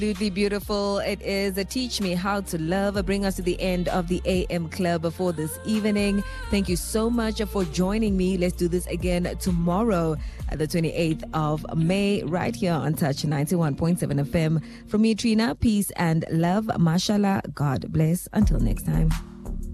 Absolutely beautiful. It is a Teach Me How to Love. Bring us to the end of the AM Club for this evening. Thank you so much for joining me. Let's do this again tomorrow, the 28th of May, right here on Touch 91.7 FM. From me, Trina, peace and love. Mashallah. God bless. Until next time.